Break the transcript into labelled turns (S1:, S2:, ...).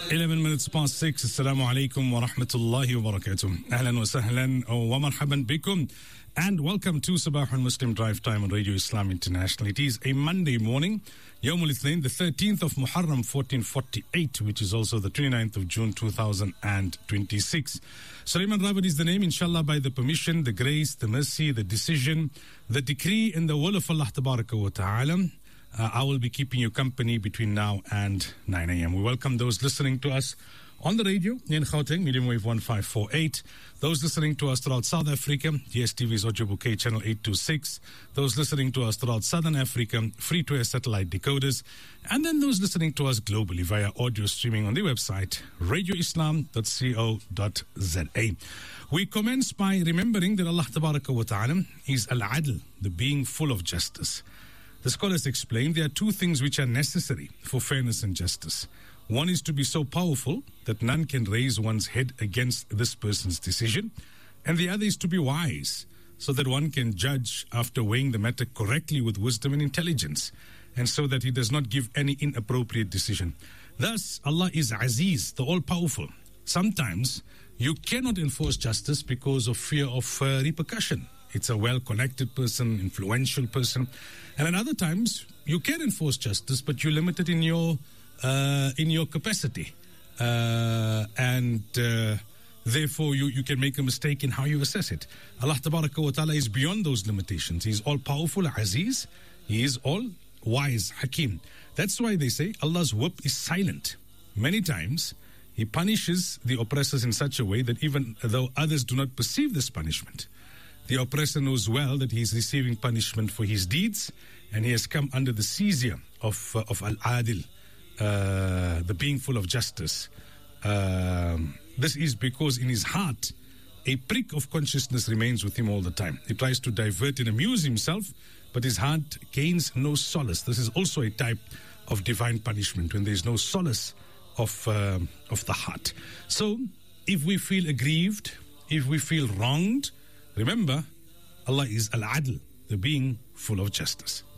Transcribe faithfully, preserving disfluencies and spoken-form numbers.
S1: eleven minutes past six. Assalamu alaikum wa rahmatullahi wa barakatuh. Ahlan wa sahlan wa marhaban bikum. And welcome to Sabah al-Muslim Drive Time on Radio Islam International. It is a Monday morning, Yawm al-Ithnain, the thirteenth of Muharram, fourteen forty-eight, which is also the twenty-ninth of June, two thousand twenty-six. Sulaiman Rawat is the name, inshallah, by the permission, the grace, the mercy, the decision, the decree, and the will of Allah Tabaraka wa Ta'ala. Uh, I will be keeping you company between now and nine a.m. We welcome those listening to us on the radio in Gauteng, medium wave one five four eight. Those listening to us throughout South Africa, D S T V's Ojobuke channel eight two six. Those listening to us throughout Southern Africa, free-to-air satellite decoders. And then those listening to us globally via audio streaming on the website, radio islam dot co dot za. We commence by remembering that Allah Tabaraka wa Ta'ala is Al-Adl, the being full of justice. The scholars explain there are two things which are necessary for fairness and justice. One is to be so powerful that none can raise one's head against this person's decision. And the other is to be wise, so that one can judge after weighing the matter correctly with wisdom and intelligence, and so that he does not give any inappropriate decision. Thus, Allah is Aziz, the all-powerful. Sometimes you cannot enforce justice because of fear of uh, repercussion. It's a well-connected person, influential person. And at other times, you can enforce justice, but you're limited in your uh, in your capacity. Uh, and uh, therefore, you, you can make a mistake in how you assess it. Allah Tabaraka wa Ta'ala is beyond those limitations. He's all-powerful, Aziz. He is all-wise, Hakim. That's why they say Allah's whip is silent. Many times, He punishes the oppressors in such a way that even though others do not perceive this punishment, the oppressor knows well that he is receiving punishment for his deeds, and he has come under the seizure of uh, of Al-Adil, uh, the being full of justice. Um, this is because in his heart, a prick of consciousness remains with him all the time. He tries to divert and amuse himself, but his heart gains no solace. This is also a type of divine punishment, when there is no solace of uh, of the heart. So, if we feel aggrieved, if we feel wronged, remember, Allah is Al-Adl, the being full of justice.